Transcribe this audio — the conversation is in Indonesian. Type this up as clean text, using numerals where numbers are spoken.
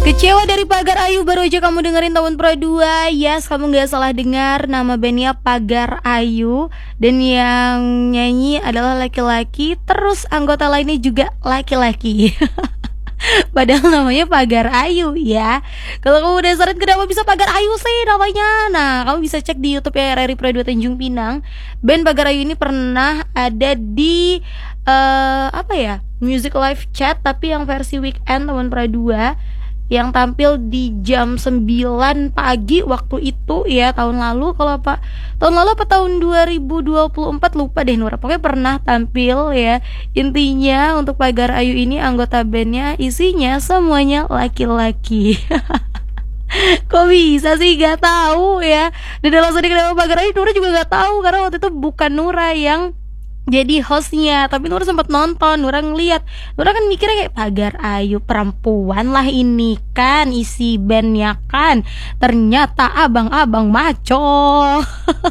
Kecewa dari Pagar Ayu, baru aja kamu dengerin Tahun Pro 2. Yes, kamu gak salah dengar, nama bandnya Pagar Ayu. Dan yang nyanyi adalah laki-laki, terus anggota lainnya juga laki-laki. Padahal namanya Pagar Ayu ya. Kalau kamu penasaran kenapa bisa Pagar Ayu sih namanya, nah kamu bisa cek di YouTube ya, RRI Pro 2 Tanjung Pinang. Band Pagar Ayu ini pernah ada di Music Live Chat, tapi yang versi weekend Tahun Pro 2 yang tampil di jam 9 pagi waktu itu ya, tahun lalu. Kalau tahun lalu apa tahun 2024 lupa deh Nura, pokoknya pernah tampil ya. Intinya untuk Pagar Ayu ini anggota bandnya isinya semuanya laki-laki. Kok bisa sih, gak tahu ya. Dan alasannya kenapa Pagar Ayu, Nura juga gak tahu, karena waktu itu bukan Nura yang jadi hostnya, tapi Nura sempat nonton. Nura ngeliat, Nura kan mikirnya kayak Pagar Ayu perempuan lah ini kan isi bandnya kan, ternyata abang-abang maco.